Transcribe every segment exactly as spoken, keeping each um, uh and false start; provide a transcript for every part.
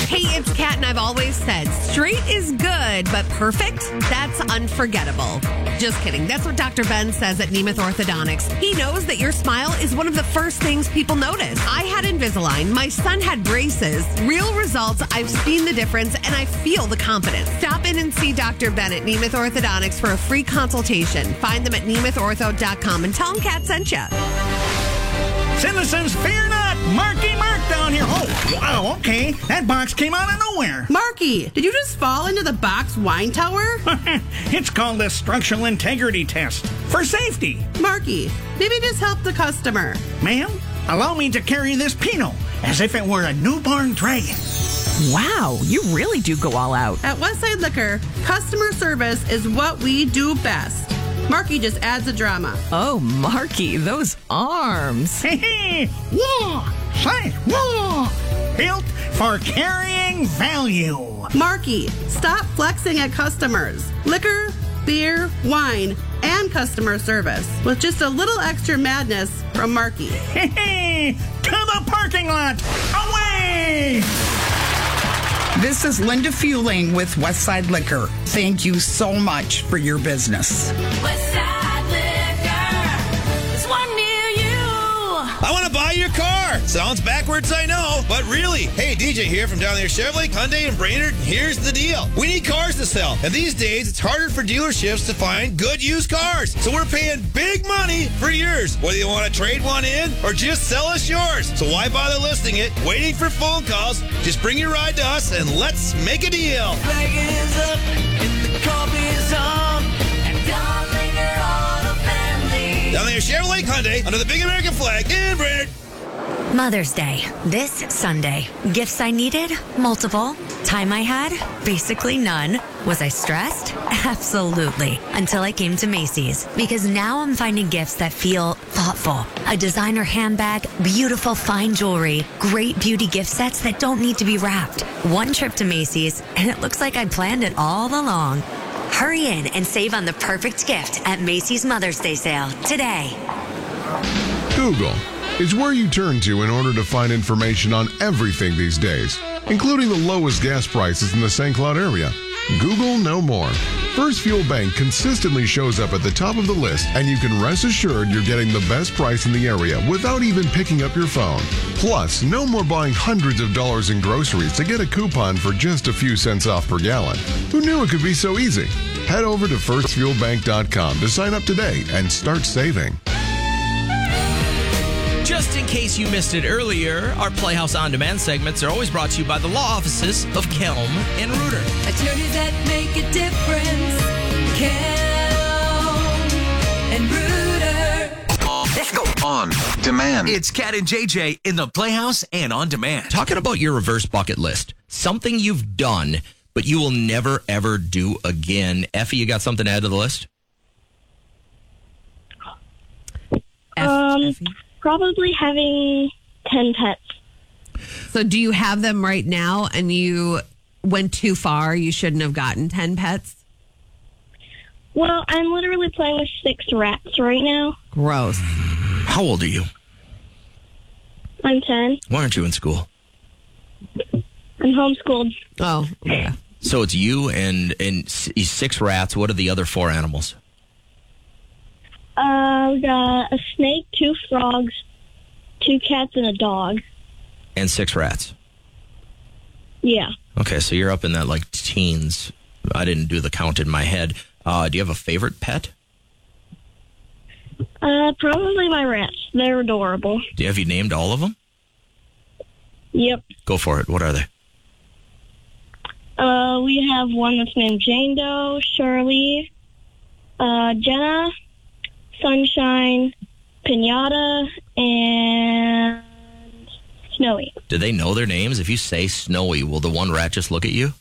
Hey, it's Kat, and I've always said straight is good, but perfect, that's unforgettable. Just kidding. That's what Doctor Ben says at Nemeth Orthodontics. He knows that your smile is one of the first things people notice. I had Invisalign. My son had braces. Real results. I've seen the difference, and I feel the confidence. Stop in and see Doctor Ben at Nemeth Orthodontics for a free consultation. Find them at nemeth ortho dot com and tell them Kat sent you. Citizens, fear not! Marky Mark down here. Oh, wow, okay. That box came out of nowhere. Marky, did you just fall into the box wine tower? It's called a structural integrity test for safety. Marky, maybe just help the customer. Ma'am, allow me to carry this Pinot as if it were a newborn dragon. Wow, you really do go all out. At Westside Liquor, customer service is what we do best. Marky just adds a drama. Oh, Marky, those arms. Hey, hey, whoa, say, whoa, built for carrying value. Marky, stop flexing at customers. Liquor, beer, wine, and customer service with just a little extra madness from Marky. Hey, hey, to the parking lot. Away! This is Linda Fueling with Westside Liquor. Thank you so much for your business. Westside Liquor, there's one near you. I want to buy your car. Sounds backwards, I know, but really. Hey, D J here from down there, Chevrolet, Hyundai, and Brainerd. Here's the deal. We need cars to sell, and these days it's harder for dealerships to find good used cars. So we're paying big money for yours, whether you want to trade one in or just sell us yours. So why bother listing it, waiting for phone calls? Just bring your ride to us and let's make a deal. Flag is up and the coffee's on, and Don Linger Auto Family. Down there, Chevrolet, Hyundai, under the big American flag in Brainerd. Mother's Day, this Sunday. Gifts I needed? Multiple. Time I had? Basically none. Was I stressed? Absolutely. Until I came to Macy's. Because now I'm finding gifts that feel thoughtful. A designer handbag, beautiful fine jewelry, great beauty gift sets that don't need to be wrapped. One trip to Macy's, and it looks like I planned it all along. Hurry in and save on the perfect gift at Macy's Mother's Day sale today. Google is where you turn to in order to find information on everything these days, including the lowest gas prices in the Saint Cloud area. Google no more. First Fuel Bank consistently shows up at the top of the list, and you can rest assured you're getting the best price in the area without even picking up your phone. Plus, no more buying hundreds of dollars in groceries to get a coupon for just a few cents off per gallon. Who knew it could be so easy? Head over to first fuel bank dot com to sign up today and start saving. Just in case you missed it earlier, our Playhouse On Demand segments are always brought to you by the law offices of Kelm and Reuter. Attorneys that make a difference. Kelm and Reuter. Let's go. On Demand. It's Kat and J J in the Playhouse and On Demand. Talking about your reverse bucket list. Something you've done, but you will never, ever do again. Effie, you got something to add to the list? Um... Effie? Probably having ten pets. So do you have them right now and you went too far? You shouldn't have gotten ten pets? Well, I'm literally playing with six rats right now. Gross. How old are you? I'm ten. Why aren't you in school? I'm homeschooled. Oh, yeah. So it's you and, and s- six rats. What are the other four animals? Uh, we got a snake, two frogs, two cats, and a dog. And six rats. Yeah. Okay, so you're up in that like teens. I didn't do the count in my head. Uh, do you have a favorite pet? Uh, probably my rats. They're adorable. Do you, have you named all of them? Yep. Go for it. What are they? Uh, we have one that's named Jane Doe, Shirley, uh, Jenna, Sunshine, Pinata, and Snowy. Do they know their names? If you say Snowy, will the one rat just look at you?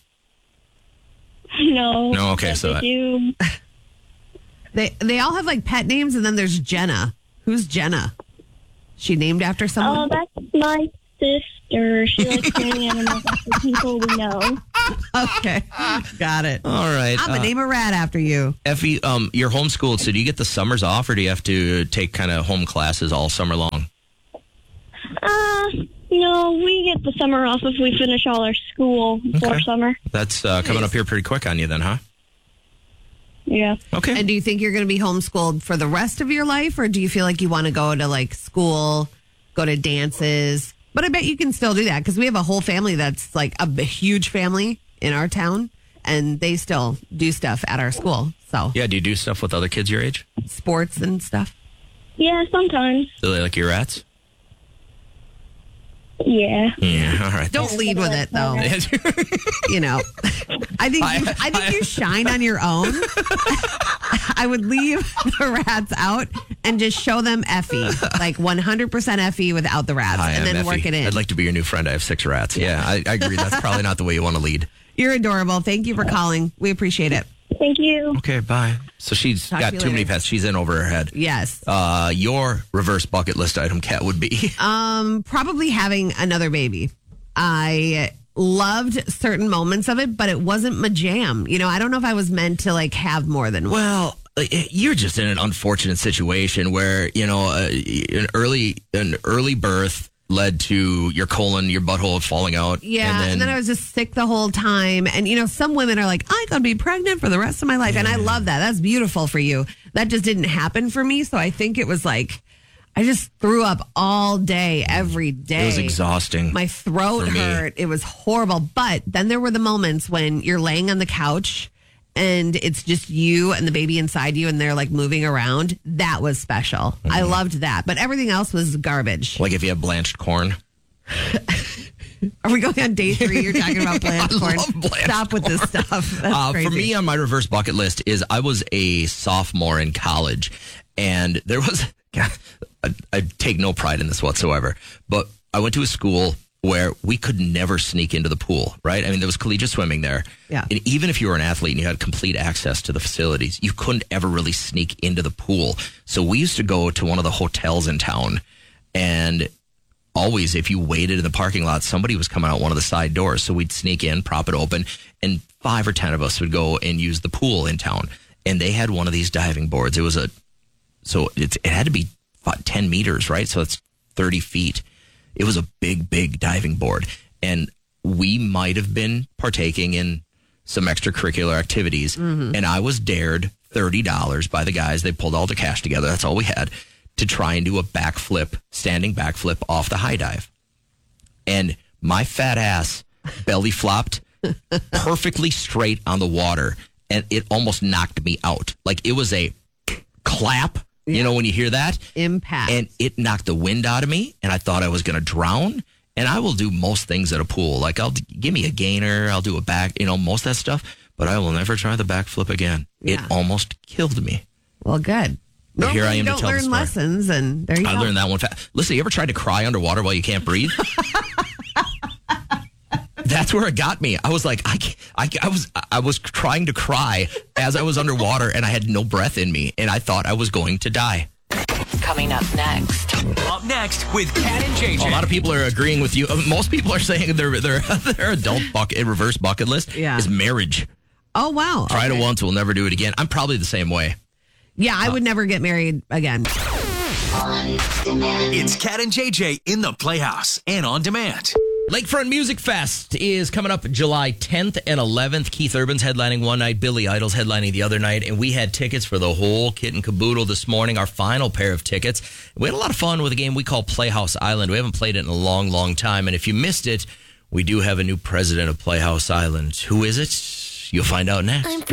No. No, okay, but so they that- do. They they all have like pet names, and then there's Jenna. Who's Jenna? She named after someone? Oh, that's my sister. She likes naming animals after people we know. Okay, got it. All right. I'm gonna uh, name a rat after you. Effie, um, you're homeschooled, so do you get the summers off, or do you have to take kind of home classes all summer long? Uh, No, we get the summer off if we finish all our school before Okay. summer. That's uh, coming up here pretty quick on you then, huh? Yeah. Okay. And do you think you're going to be homeschooled for the rest of your life, or do you feel like you want to go to like school, go to dances? But I bet you can still do that because we have a whole family that's like a b- huge family in our town, and they still do stuff at our school. So Yeah, do you do stuff with other kids your age? sports and stuff. Yeah, sometimes. Do they like your rats? Yeah. Yeah, all right. Don't lead with it though. You know, I think you, I think you shine on your own. I would leave the rats out and just show them Effie, like one hundred percent Effie without the rats, Hi, and I'm then Effie. work it in. I'd like to be your new friend. I have six rats. Yeah, I, I agree. That's probably not the way you want to lead. You're adorable. Thank you for calling. We appreciate it. Thank you. Okay, bye. So she's Talk got to you too many later. pets. She's in over her head. Yes. Uh, your reverse bucket list item, Kat, would be Um, probably having another baby. I loved certain moments of it, but it wasn't my jam. You know, I don't know if I was meant to like have more than one. well. You're just in an unfortunate situation where you know uh, an early an early birth led to your colon, your butthole falling out. Yeah, and then, and then, I was just sick the whole time. And, you know, some women are like, I'm going to be pregnant for the rest of my life. And I love that. That's beautiful for you. That just didn't happen for me. So I think it was like, I just threw up all day, every day. It was exhausting. My throat for me. hurt. It was horrible. But then there were the moments when you're laying on the couch and it's just you and the baby inside you and they're like moving around. That was special. Mm-hmm. I loved that. But everything else was garbage. like if you have blanched corn. Are we going on day three? You're talking about blanched I corn. love blanched Stop with this stuff. That's Uh, crazy. for me, on my reverse bucket list is I was a sophomore in college, and there was I, I take no pride in this whatsoever, but I went to a school where we could never sneak into the pool, right? I mean, there was collegiate swimming there. Yeah. And even if you were an athlete and you had complete access to the facilities, you couldn't ever really sneak into the pool. So we used to go to one of the hotels in town, and always, if you waited in the parking lot, somebody was coming out one of the side doors. So we'd sneak in, prop it open, and five or ten of us would go and use the pool in town. And they had one of these diving boards. It was a, so it's, it had to be about ten meters, right? So it's thirty feet. It was a big, big diving board. And we might have been partaking in some extracurricular activities. Mm-hmm. And I was dared thirty dollars by the guys. They pulled all the cash together. That's all we had, to try and do a backflip, standing backflip off the high dive. And my fat ass belly flopped perfectly straight on the water, and it almost knocked me out. Like it was a clap, you know, when you hear that impact, and it knocked the wind out of me, and I thought I was going to drown. And I will do most things at a pool. Like I'll give me a gainer, I'll do a back, you know, most of that stuff, but I will never try the backflip again. Yeah. It almost killed me. Well, good. But here I am you to don't tell the learn story. lessons, and there you I go. learned that one fast. Listen, you ever tried to cry underwater while you can't breathe? That's where it got me. I was like, I, can't- I, I was, I was trying to cry as I was underwater, and I had no breath in me, and I thought I was going to die. Coming up next. Up next with Kat and J J. A lot of people are agreeing with you. Uh, Most people are saying their their their adult bucket reverse bucket list Yeah. is marriage. Oh, wow. Tried Okay. it once, we'll never do it again. I'm probably the same way. Yeah, I would never get married again. It's Kat and J J in the Playhouse and on demand. Lakefront Music Fest is coming up July tenth and eleventh. Keith Urban's headlining one night, Billy Idol's headlining the other night, and we had tickets for the whole kit and caboodle this morning, our final pair of tickets. We had a lot of fun with a game we call Playhouse Island. We haven't played it in a long, long time, and if you missed it, we do have a new president of Playhouse Island. Who is it? You'll find out next.